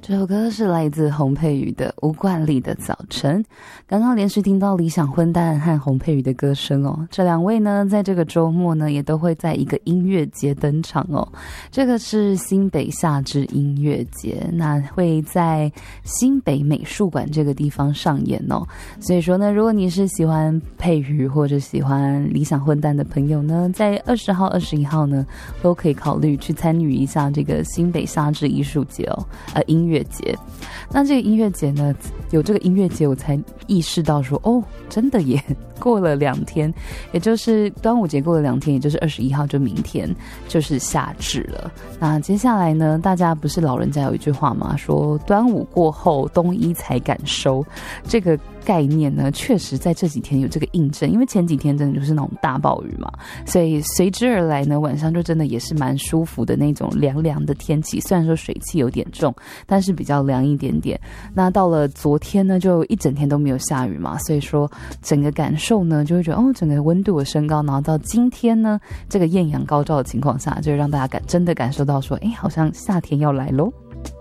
这首歌是来自洪佩瑜的《吴冠丽的早晨》。刚刚连续听到理想混蛋和洪佩瑜的歌声哦，这两位呢，在这个周末呢，也都会在一个音乐节登场哦。这个是新北夏至音乐节，那会在新北美术馆这个地方上演哦。所以说呢，如果你是喜欢佩瑜或者喜欢理想混蛋的朋友呢，在20号、21号呢，都可以考虑去参与一下这个新北夏至艺术节哦，音乐节。那这个音乐节呢，有这个音乐节我才意识到说，哦，真的耶，过了2天，也就是端午节过了2天，也就是21号，就明天就是夏至了。那接下来呢，大家不是老人家有一句话吗，说端午过后冬衣才敢收，这个概念呢，确实在这几天有这个印证，因为前几天真的就是那种大暴雨嘛，所以随之而来呢，晚上就真的也是蛮舒服的那种凉凉的天气，虽然说水汽有点重，但是比较凉一点点。那到了昨天呢，就一整天都没有下雨嘛，所以说整个感受呢，就会觉得哦，整个温度的升高，然后到今天呢，这个艳阳高照的情况下，就让大家真的感受到说，哎，好像夏天要来咯。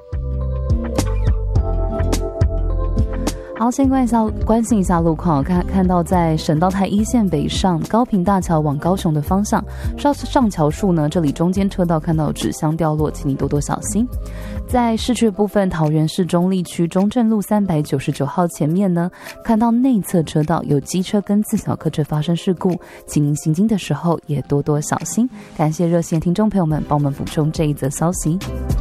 好，先关心一下路况，看到在省道台1线北上高屏大桥往高雄的方向，上桥处呢，这里中间车道看到有纸箱掉落，请你多多小心。在市区的部分，桃园市中坜区中正路399号前面呢，看到内侧车道有机车跟自小客车发生事故，请您行经的时候也多多小心。感谢热线听众朋友们帮我们补充这一则消息。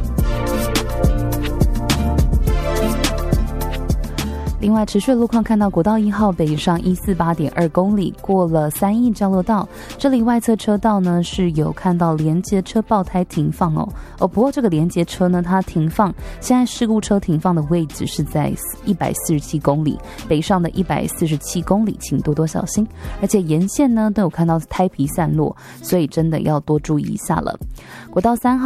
另外持续的路况，看到国道1号北上148.2公里，过了3义交流道，这里外侧车道呢是有看到连接车爆胎停放哦。不过这个连接车呢，它停放，现在事故车停放的位置是在147公里，北上的147公里，请多多小心。而且沿线呢都有看到胎皮散落，所以真的要多注意一下了。国道3号